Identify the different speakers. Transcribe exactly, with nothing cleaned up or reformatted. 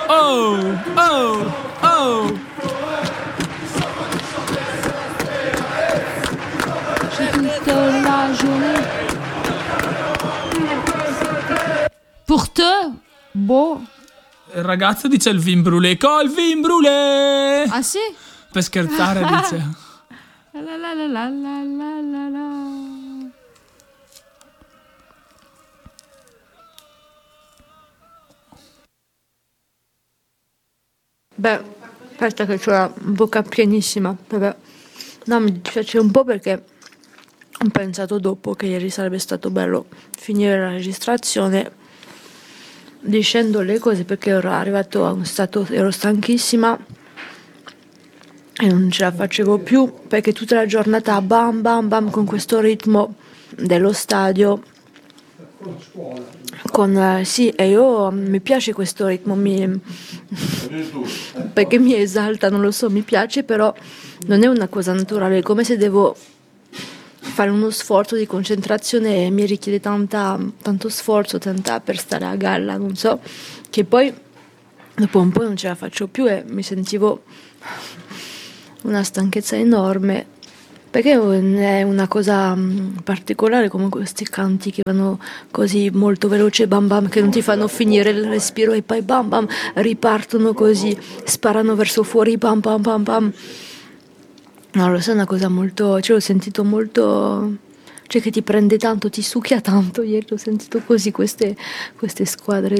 Speaker 1: Oh, oh, oh.
Speaker 2: J'ai toute la journée. Pour te, boh.
Speaker 1: Il ragazzo dice il vin brûlé, col vin brûlé.
Speaker 2: Ah sì?
Speaker 1: Per scherzare dice.
Speaker 2: La la la la la la la la. Beh, aspetta che ho la bocca pienissima. Vabbè. No, mi dispiace un po' perché ho pensato dopo che ieri sarebbe stato bello finire la registrazione dicendo le cose perché ero arrivato a un stato, ero stanchissima e non ce la facevo più perché tutta la giornata bam bam bam con questo ritmo dello stadio con eh, sì, e io mi piace questo ritmo mi, perché mi esalta, non lo so, mi piace, però non è una cosa naturale, è come se devo fare uno sforzo di concentrazione e mi richiede tanta, tanto sforzo, tanta per stare a galla, non so, che poi dopo un po' non ce la faccio più e mi sentivo una stanchezza enorme, perché è una cosa particolare come questi canti che vanno così molto veloce, bam bam, che non ti fanno finire il respiro e poi bam bam, ripartono così, sparano verso fuori, bam bam bam bam. No, lo so, è una cosa molto, cioè l'ho sentito molto, cioè che ti prende tanto, ti succhia tanto, ieri ho sentito così queste, queste squadre